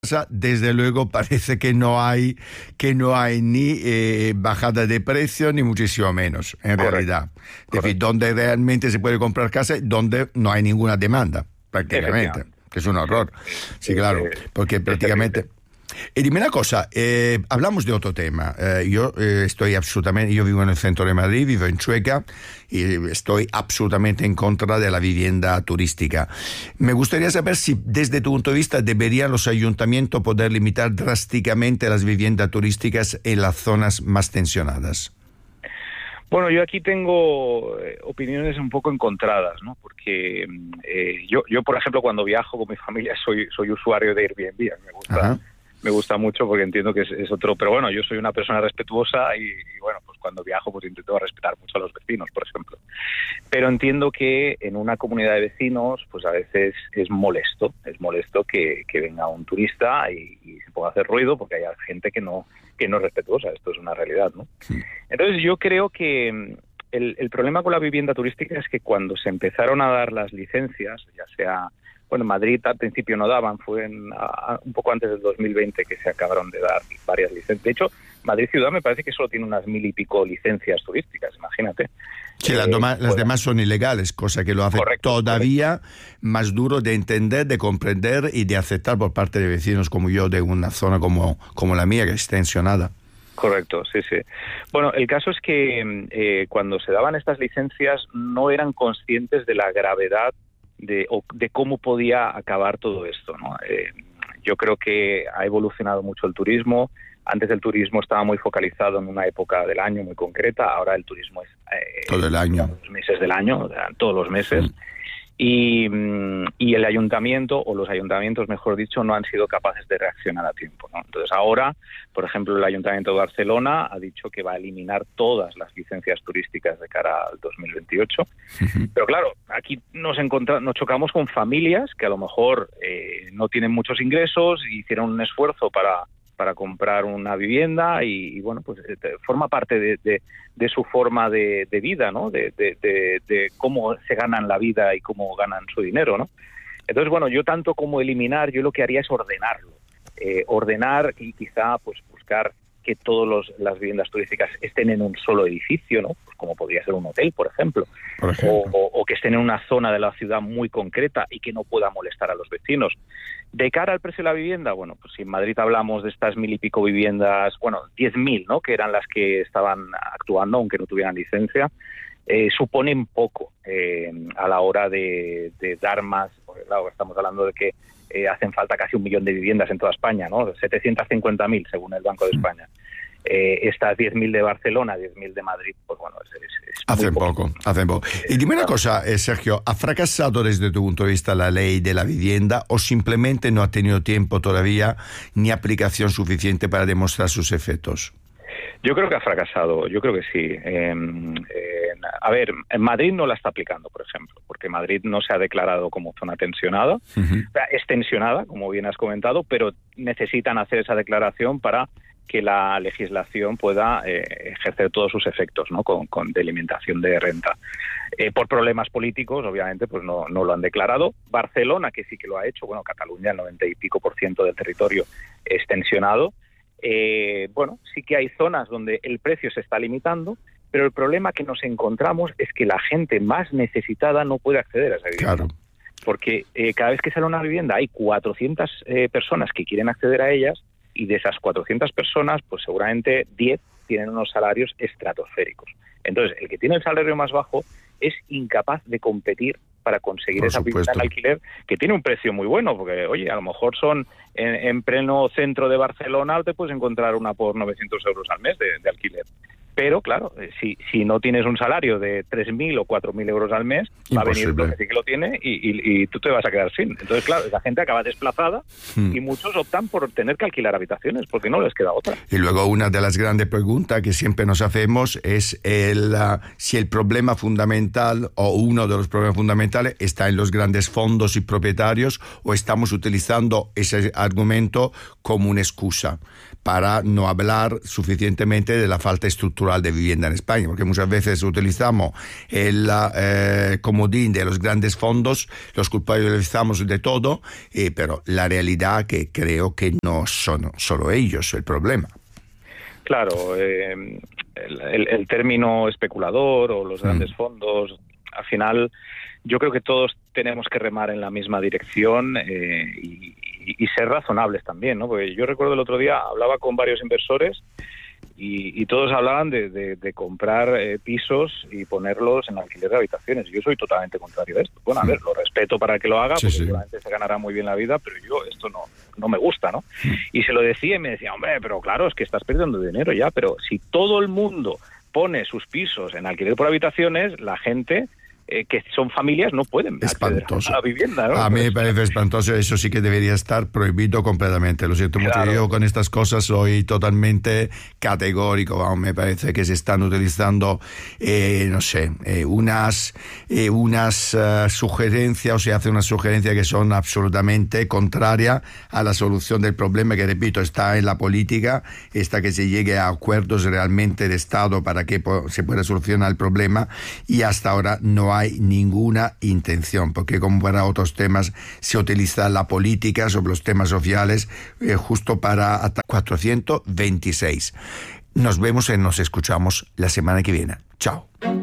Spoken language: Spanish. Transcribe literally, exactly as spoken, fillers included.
casa, desde luego parece que no hay, que no hay ni eh, bajada de precio, ni muchísimo menos, en Correcto. realidad. Es decir, donde realmente se puede comprar casa, donde no hay ninguna demanda, prácticamente, que es un horror. Sí, claro, porque prácticamente... Y dime una cosa, eh, hablamos de otro tema. Eh, yo eh, estoy absolutamente, yo vivo en el centro de Madrid, vivo en Chueca y estoy absolutamente en contra de la vivienda turística. Me gustaría saber si desde tu punto de vista deberían los ayuntamientos poder limitar drásticamente las viviendas turísticas en las zonas más tensionadas. Bueno, yo aquí tengo eh, opiniones un poco encontradas, ¿no? Porque eh, yo, yo, por ejemplo, cuando viajo con mi familia soy, soy usuario de Airbnb, me gusta... Ajá. Me gusta mucho porque entiendo que es, es otro... Pero bueno, yo soy una persona respetuosa y, y bueno, pues cuando viajo pues intento respetar mucho a los vecinos, por ejemplo. Pero entiendo que en una comunidad de vecinos pues a veces es molesto, es molesto que, que venga un turista y, y se pueda hacer ruido porque hay gente que no, que no es respetuosa. Esto es una realidad, ¿no? Sí. Entonces yo creo que el, el problema con la vivienda turística es que cuando se empezaron a dar las licencias, ya sea... Bueno, en Madrid al principio no daban, fue en, a, un poco antes del dos mil veinte que se acabaron de dar varias licencias. De hecho, Madrid Ciudad me parece que solo tiene unas mil y pico licencias turísticas, imagínate. Sí, eh, las, doma, las demás son ilegales, cosa que lo hace correcto, todavía correcto. más duro de entender, de comprender y de aceptar por parte de vecinos como yo de una zona como, como la mía, que es tensionada. Correcto, sí, sí. Bueno, el caso es que eh, cuando se daban estas licencias no eran conscientes de la gravedad De, o de cómo podía acabar todo esto, ¿no? Eh, yo creo que ha evolucionado mucho el turismo. Antes el turismo estaba muy focalizado en una época del año muy concreta, ahora el turismo es eh, todo el año, los meses del año, todos los meses. Sí. Y, y el ayuntamiento, o los ayuntamientos, mejor dicho, no han sido capaces de reaccionar a tiempo, ¿no? Entonces ahora, por ejemplo, el Ayuntamiento de Barcelona ha dicho que va a eliminar todas las licencias turísticas de cara al dos mil veintiocho. Uh-huh. Pero claro, aquí nos, encontra- nos chocamos con familias que a lo mejor eh, no tienen muchos ingresos y hicieron un esfuerzo para... para comprar una vivienda y, y bueno, pues eh, forma parte de, de, de su forma de, de vida, ¿no? De, de, de, de cómo se ganan la vida y cómo ganan su dinero, ¿no? Entonces, bueno, yo tanto como eliminar, yo lo que haría es ordenarlo. Eh, ordenar y quizá pues buscar que todas las viviendas turísticas estén en un solo edificio, ¿no? Pues como podría ser un hotel, por ejemplo. Por ejemplo. O, o, o que estén en una zona de la ciudad muy concreta y que no pueda molestar a los vecinos. De cara al precio de la vivienda, bueno, pues si en Madrid hablamos de estas mil y pico viviendas, bueno, diez mil, ¿no? Que eran las que estaban actuando, aunque no tuvieran licencia, eh, suponen poco eh, a la hora de, de dar más, porque claro, estamos hablando de que Eh, hacen falta casi un millón de viviendas en toda España, ¿no? setecientos cincuenta mil según el Banco de España. Eh, estas diez mil de Barcelona, diez mil de Madrid, pues bueno, es, es, es hacen poco, hacen poco. Y dime una cosa, eh, Sergio, ¿ha fracasado desde tu punto de vista la ley de la vivienda o simplemente no ha tenido tiempo todavía ni aplicación suficiente para demostrar sus efectos? Yo creo que ha fracasado, yo creo que sí. Eh, eh, a ver, en Madrid no la está aplicando, por ejemplo, porque Madrid no se ha declarado como zona tensionada. Uh-huh. O sea, es tensionada, como bien has comentado, pero necesitan hacer esa declaración para que la legislación pueda eh, ejercer todos sus efectos, ¿no? Con, con delimitación de renta. Eh, por problemas políticos, obviamente, pues no, no lo han declarado. Barcelona, que sí que lo ha hecho, bueno, Cataluña, el noventa y pico por ciento del territorio es tensionado. Eh, bueno, sí que hay zonas donde el precio se está limitando, pero el problema que nos encontramos es que la gente más necesitada no puede acceder a esa vivienda. Claro. Porque eh, cada vez que sale una vivienda hay cuatrocientas eh, personas que quieren acceder a ellas y de esas cuatrocientas personas, pues seguramente diez tienen unos salarios estratosféricos. Entonces, el que tiene el salario más bajo es incapaz de competir para conseguir por esa supuesto. vivienda en alquiler, que tiene un precio muy bueno, porque, oye, a lo mejor son en, en pleno centro de Barcelona, te puedes encontrar una por novecientos euros al mes de, de alquiler. Pero, claro, si, si no tienes un salario de tres mil o cuatro mil euros al mes, imposible. Va a venir lo que sí que lo tiene y, y, y tú te vas a quedar sin. Entonces, claro, esa gente acaba desplazada hmm. y muchos optan por tener que alquilar habitaciones porque no les queda otra. Y luego una de las grandes preguntas que siempre nos hacemos es el, uh, si el problema fundamental o uno de los problemas fundamentales está en los grandes fondos y propietarios o estamos utilizando ese argumento como una excusa para no hablar suficientemente de la falta estructural de vivienda en España, porque muchas veces utilizamos el eh, comodín de los grandes fondos, los culpabilizamos de todo, eh, pero la realidad que creo que no no son solo ellos el problema. Claro, eh, el, el, el término especulador o los grandes mm. fondos, al final yo creo que todos tenemos que remar en la misma dirección eh, y, y, y ser razonables también, ¿no? Porque yo recuerdo el otro día, hablaba con varios inversores y, y todos hablaban de, de, de comprar eh, pisos y ponerlos en alquiler de habitaciones. Yo soy totalmente contrario a esto. Bueno, a ver, lo respeto para que lo haga, sí, porque sí. seguramente se ganará muy bien la vida, pero yo esto no, no me gusta, ¿no? Sí. Y se lo decía y me decía, hombre, pero claro, es que estás perdiendo dinero ya, pero si todo el mundo pone sus pisos en alquiler por habitaciones, la gente... Eh, que son familias no pueden espantoso. A la vivienda, ¿no? A mí me parece espantoso, eso sí que debería estar prohibido completamente. Lo siento mucho, claro. Yo con estas cosas soy totalmente categórico. Vamos, me parece que se están utilizando, eh, no sé, eh, unas, eh, unas uh, sugerencias, o se hace una sugerencia que son absolutamente contrarias a la solución del problema, que repito, está en la política, está que se llegue a acuerdos realmente de Estado para que po- se pueda solucionar el problema, y hasta ahora no hay hay ninguna intención, porque como para otros temas se utiliza la política sobre los temas sociales eh, justo para hasta cuatrocientos veintiséis. Nos vemos y nos escuchamos la semana que viene. Chao.